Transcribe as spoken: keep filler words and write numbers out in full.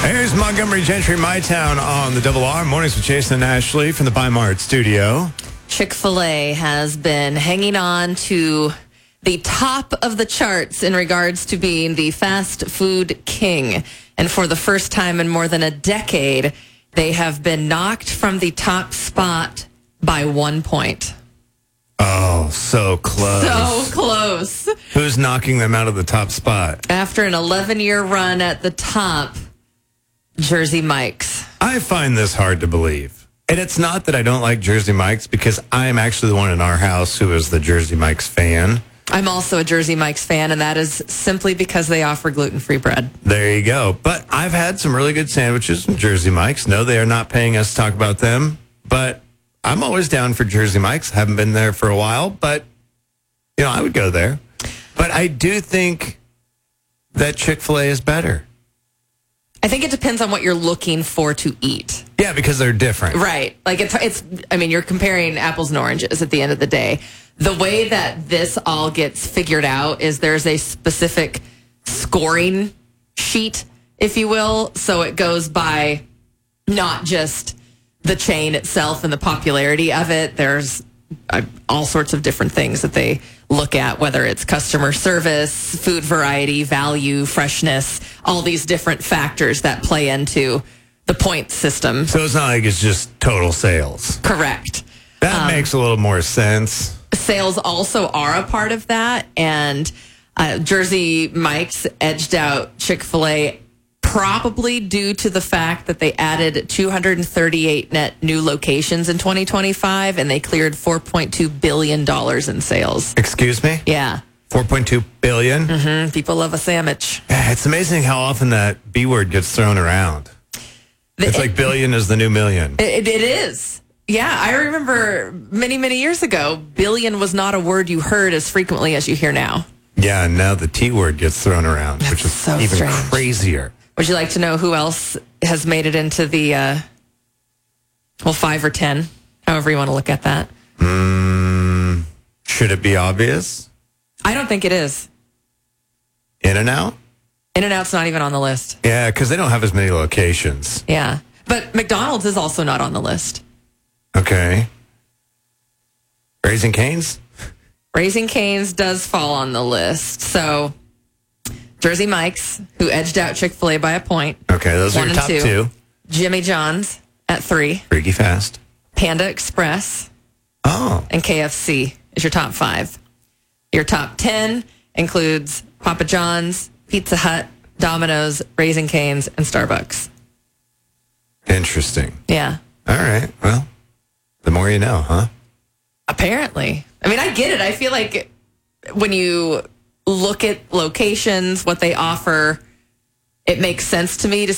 There's Montgomery Gentry, My Town on the Double R. Mornings with Jason and Ashley from the By Mart studio. Chick-fil-A has been hanging on to the top of the charts in regards to being the fast food king. And for the first time in more than a decade, they have been knocked from the top spot by one point. Oh, so close. So close. Who's knocking them out of the top spot? After an eleven-year run at the top, Jersey Mike's. I find this hard to believe. And it's not that I don't like Jersey Mike's, because I am actually the one in our house who is the Jersey Mike's fan. I'm also a Jersey Mike's fan, and that is simply because they offer gluten-free bread. There you go. But I've had some really good sandwiches from Jersey Mike's. No, they are not paying us to talk about them, but I'm always down for Jersey Mike's. Haven't been there for a while, but, you know, I would go there. But I do think that Chick-fil-A is better. I think it depends on what you're looking for to eat. Yeah, because they're different. Right. Like, it's, it's. I mean, you're comparing apples and oranges at the end of the day. The way that this all gets figured out is there's a specific scoring sheet, if you will. So it goes by not just the chain itself and the popularity of it. There's uh, all sorts of different things that they look at, whether it's customer service, food variety, value, freshness, all these different factors that play into the point system. So it's not like it's just total sales. Correct. That Um, makes a little more sense. Sales also are a part of that, and uh, Jersey Mike's edged out Chick-fil-A probably due to the fact that they added two hundred thirty-eight net new locations in twenty twenty-five, and they cleared four point two billion dollars in sales. Excuse me? Yeah. four point two billion dollars? Mm-hmm. People love a sandwich. Yeah, it's amazing how often that B word gets thrown around. The- It's like billion is the new million. It, it is. Yeah, I remember many, many years ago, billion was not a word you heard as frequently as you hear now. Yeah, and now the T word gets thrown around, That's which is so even strange. crazier. Would you like to know who else has made it into the, uh, well, five or ten, however you want to look at that? Mm, should it be obvious? I don't think it is. In-N-Out? In-N-Out's not even on the list. Yeah, because they don't have as many locations. Yeah. But McDonald's is also not on the list. Okay. Raising Cane's? Raising Cane's does fall on the list. So, Jersey Mike's, who edged out Chick-fil-A by a point. Okay, those are One your and top two. two. Jimmy John's at three. Freaky fast. Panda Express. Oh. And K F C is your top five. Your top ten includes Papa John's, Pizza Hut, Domino's, Raising Cane's, and Starbucks. Interesting. Yeah. All right. Well, the more you know, huh? Apparently. I mean, I get it. I feel like when you look at locations, what they offer, it makes sense to me to